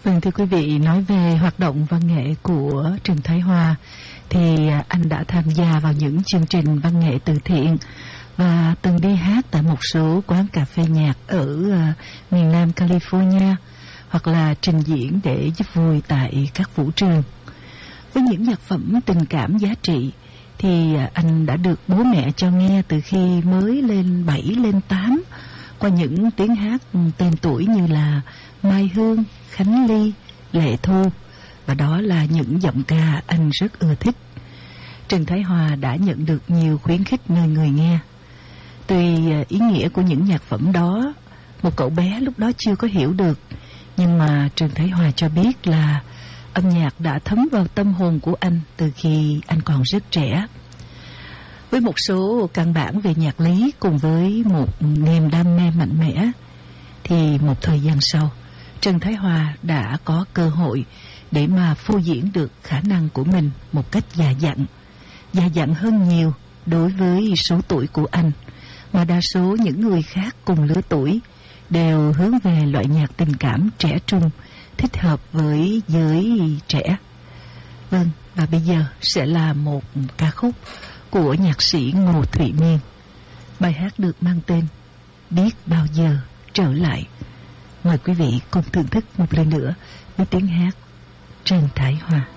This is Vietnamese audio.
Vâng, thưa quý vị, nói về hoạt động văn nghệ của Trần Thái Hòa thì anh đã tham gia vào những chương trình văn nghệ từ thiện và từng đi hát tại một số quán cà phê nhạc ở miền Nam California, hoặc là trình diễn để giúp vui tại các vũ trường. Với những nhạc phẩm tình cảm giá trị thì anh đã được bố mẹ cho nghe từ khi mới lên 7, lên 8 qua những tiếng hát tên tuổi như là Mai Hương, Khánh Ly, Lệ Thu, và đó là những giọng ca anh rất ưa thích. Trần Thái Hòa đã nhận được nhiều khuyến khích nơi người nghe. Tuy ý nghĩa của những nhạc phẩm đó một cậu bé lúc đó chưa có hiểu được, nhưng mà Trần Thái Hòa cho biết là âm nhạc đã thấm vào tâm hồn của anh từ khi anh còn rất trẻ. Với một số căn bản về nhạc lý cùng với một niềm đam mê mạnh mẽ, thì một thời gian sau, Trần Thái Hòa đã có cơ hội để mà phô diễn được khả năng của mình một cách già dặn hơn nhiều đối với số tuổi của anh, mà đa số những người khác cùng lứa tuổi đều hướng về loại nhạc tình cảm trẻ trung, thích hợp với giới trẻ. Vâng, và bây giờ sẽ là một ca khúc của nhạc sĩ Ngô Thụy Miên. Bài hát được mang tên Biết Bao Giờ Trở Lại. Mời quý vị cùng thưởng thức một lần nữa với tiếng hát Trần Thái Hòa.